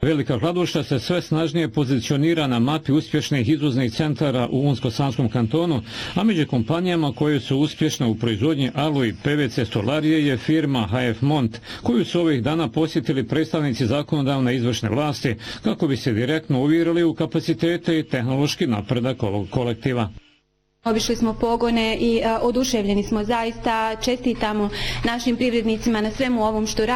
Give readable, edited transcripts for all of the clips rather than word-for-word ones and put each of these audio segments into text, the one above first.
Velika Kladuša se sve snažnije pozicionira na mapi uspješnih izvoznih centara u Unsko-Sanskom kantonu, a među kompanijama koje su uspješne u proizvodnji alu i PVC stolarije je firma HF Mont, koju su ovih dana posjetili predstavnici zakonodavne izvršne vlasti kako bi se direktno uvjerili u kapacitete i tehnološki napredak ovog kolektiva. Obišli smo pogone i oduševljeni smo zaista, čestitamo našim privrednicima na svemu ovom što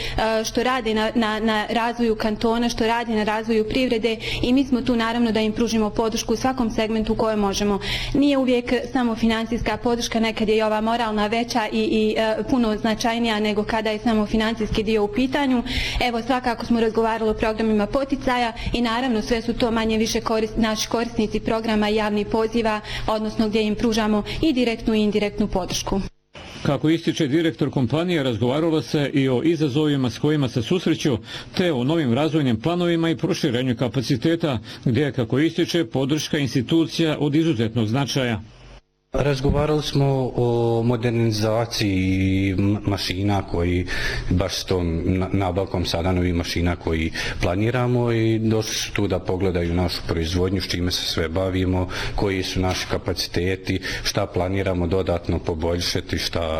rade na razvoju kantona, što rade na razvoju privrede i mi smo tu naravno da im pružimo podršku u svakom segmentu koje možemo. Nije uvijek samo financijska podrška, nekad je i ova moralna veća i puno značajnija nego kada je samo financijski dio u pitanju. Evo svakako smo razgovarali o programima poticaja i naravno sve su to manje više naši korisnici programa i javnih poziva, odnosno gdje im pružamo i direktnu i indirektnu podršku. Kako ističe direktor kompanije, razgovaralo se i o izazovima s kojima se susreću, te o novim razvojnim planovima i proširenju kapaciteta, gdje je, kako ističe, podrška institucija od izuzetnog značaja. Razgovarali smo o modernizaciji mašina koji baš s tom nabavkom sada novih mašina koji planiramo i došli su tu da pogledaju našu proizvodnju, s čime se sve bavimo, koji su naši kapaciteti, šta planiramo dodatno poboljšati,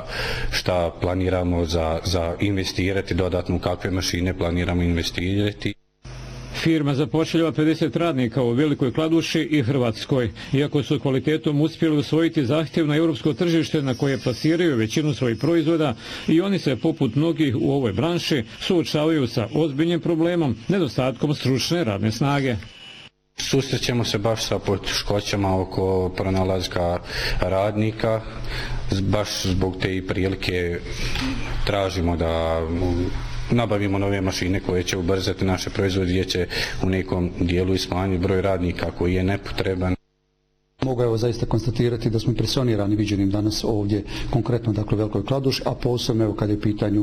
šta planiramo za investirati dodatno, kakve mašine planiramo investirati. Firma zapošljava 50 radnika u Velikoj Kladuši i Hrvatskoj. Iako su kvalitetom uspjeli usvojiti zahtjevno europsko tržište na koje plasiraju većinu svojih proizvoda, i oni se, poput mnogih u ovoj branši, suočavaju sa ozbiljnim problemom, nedostatkom stručne radne snage. Susrećemo se baš sa poteškoćama oko pronalaska radnika, baš zbog te prilike tražimo da nabavimo nove mašine koje će ubrzati naše proizvode, gdje će u nekom dijelu i smanjiti broj radnika koji je nepotreban. Mogu evo zaista konstatirati da smo impresionirani viđenim danas ovdje, konkretno dakle u Velikoj Kladuši, a posebno evo kada je pitanju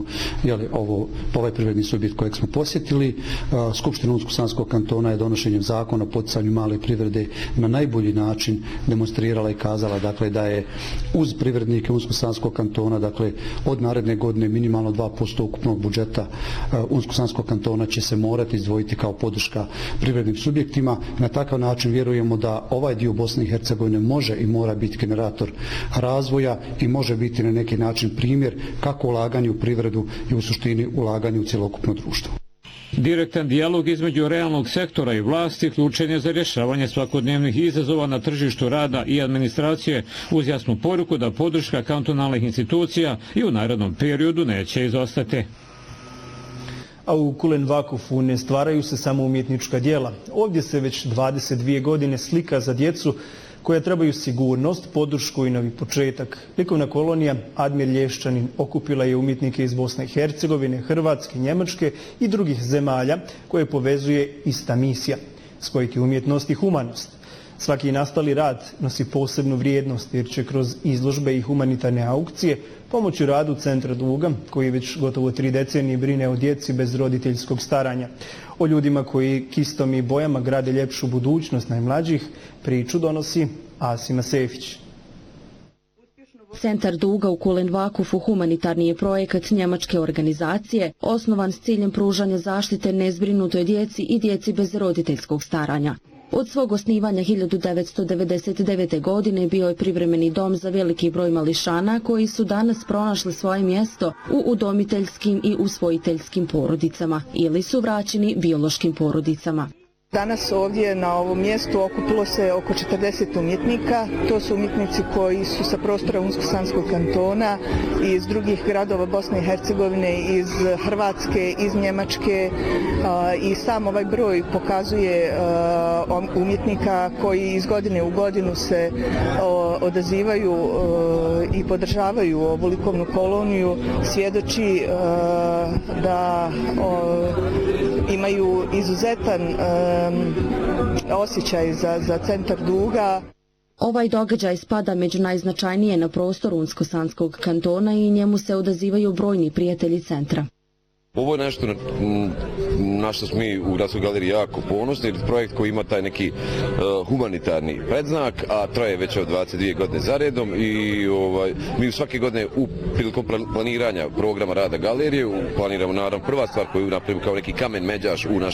ovaj privredni subjekt kojeg smo posjetili. Skupština Unsko-Sanskog kantona je donošenjem zakona o poticanju male privrede na najbolji način demonstrirala i kazala dakle da je uz privrednike Unsko-Sanskog kantona dakle od naredne godine minimalno 2% ukupnog budžeta Unsko-Sanskog kantona će se morati izdvojiti kao podrška privrednim subjektima. Na takav način vjerujemo da ovaj dio Bosne i Hercegovine može i mora biti generator razvoja i može biti na neki način primjer kako ulaganje u privredu i u suštini ulaganje u cjelokupno društvo. Direktan dijalog između realnog sektora i vlasti ključan je za rješavanje svakodnevnih izazova na tržištu rada i administracije, uz jasnu poruku da podrška kantonalnih institucija i u narednom periodu neće izostati. A u Kulenvakufu ne stvaraju se samo umjetnička djela. Ovdje se već 22 godine slika za djecu koja trebaju sigurnost, podršku i novi početak. Likovna kolonija Admir Lješćanin okupila je umjetnike iz Bosne i Hercegovine, Hrvatske, Njemačke i drugih zemalja koje povezuje ista misija – spojiti umjetnost i humanost. Svaki nastali rad nosi posebnu vrijednost jer će kroz izložbe i humanitarne aukcije pomoći radu Centra Duga, koji već gotovo 3 decenije brine o djeci bez roditeljskog staranja. O ljudima koji kistom i bojama grade ljepšu budućnost najmlađih, priču donosi Asima Sefić. Centar Duga u Kulenvakufu humanitarni je projekat njemačke organizacije, osnovan s ciljem pružanja zaštite nezbrinutoj djeci i djeci bez roditeljskog staranja. Od svog osnivanja 1999. godine bio je privremeni dom za veliki broj mališana koji su danas pronašli svoje mjesto u udomiteljskim i usvojiteljskim porodicama ili su vraćeni biološkim porodicama. Danas ovdje na ovom mjestu okupilo se oko 40 umjetnika. To su umjetnici koji su sa prostora Unsko-Sanskog kantona i iz drugih gradova Bosne i Hercegovine, iz Hrvatske, iz Njemačke i sam ovaj broj pokazuje umjetnika koji iz godine u godinu se odazivaju i podržavaju ovu likovnu koloniju, svjedoči da imaju izuzetan osjećaj za Centar Duga. Ovaj događaj spada među najznačajnije na prostoru Unsko-Sanskog kantona i njemu se odazivaju brojni prijatelji centra. Ovo je nešto na što smo mi u Gradskoj galeriji jako ponosni, jer projekt koji ima taj neki humanitarni predznak, a traje već od 22 godine za redom i mi u svake godine prilikom planiranja programa rada galerije planiramo naravno prva stvar koju napravimo kao neki kamen međaš u naš